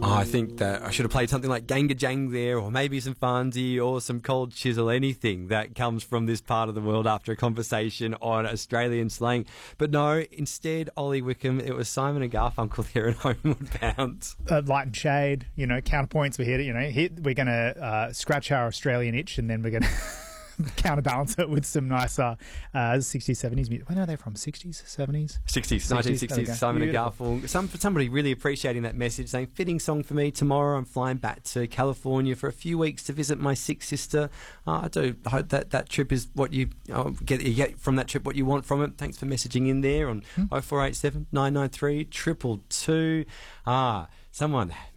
Oh, I think that I should have played something like Ganga Jang there, or maybe some Fanzi or some Cold Chisel, anything that comes from this part of the world after a conversation on Australian slang. But no, instead, Ollie Wickham, it was Simon and Garfunkel there in Homeward Bound. Light and shade, counterpoints. We're here to, we're going to scratch our Australian itch, and then we're going to counterbalance it with some nicer 60s, 70s music. When are they from? 60s, 70s? 1960s, Simon and Garfunkel. Somebody really appreciating that message, saying, fitting song for me. Tomorrow I'm flying back to California for a few weeks to visit my sick sister. I do hope that trip is what you get from that trip, what you want from it. Thanks for messaging in there on 0487 993 222. Someone